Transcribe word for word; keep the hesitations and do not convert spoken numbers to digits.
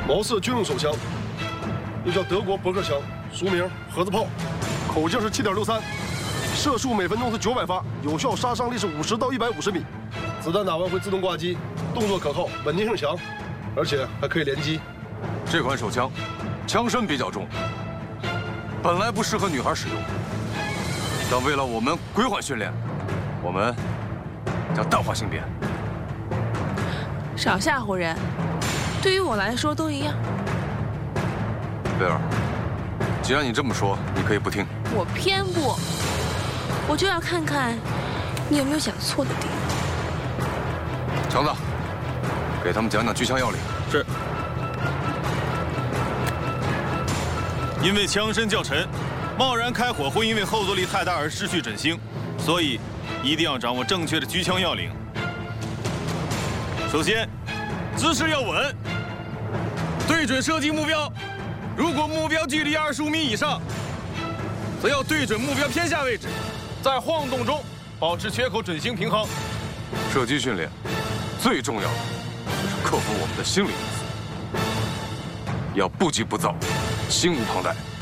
毛瑟军用手枪，又叫德国伯克枪，俗名盒子炮，口径是七点六三，射速每分钟是九百发，有效杀伤力是五十到一百五十米，子弹打完会自动挂机，动作可靠，稳定性强，而且还可以连击。 这款手枪，枪身比较重，本来不适合女孩使用，但为了我们归还训练，我们将淡化性别。 少吓唬人，对于我来说都一样。 贝尔，既然你这么说，你可以不听。 我偏不，我就要看看你有没有讲错的地方。 强子，给他们讲讲狙枪要领。 是。因为枪身较沉，贸然开火会因为后坐力太大而失去准星，所以一定要掌握正确的狙枪要领。首先，姿势要稳，对准射击目标。如果目标距离二十五米以上，则要对准目标偏下位置，在晃动中保持缺口准星平衡。 射击训练最重要的就是克服我们的心理因素，要不急不躁，心无旁贷。